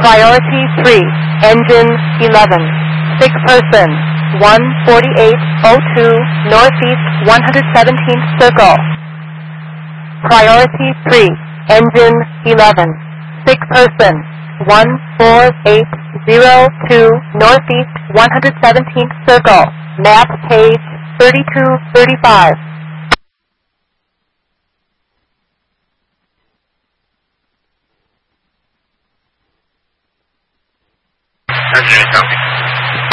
Priority 3, engine 11. Sick person, 14802 Northeast 117th Circle. Priority 3, engine 11. Sick person, 14802 Northeast 117th Circle. Map page 3235. Engineering copy.